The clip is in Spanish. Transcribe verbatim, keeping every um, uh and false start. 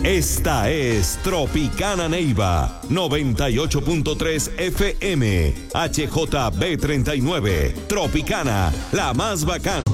Esta es Tropicana Neiva, noventa y ocho punto tres F M, H J B treinta y nueve. Tropicana, la más bacana.